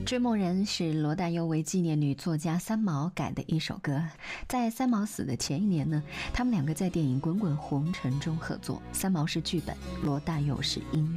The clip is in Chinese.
追梦人是罗大佑为纪念女作家三毛改的一首歌。在三毛死的前一年呢，他们两个在电影《滚滚红尘》中合作，三毛是剧本，罗大佑是音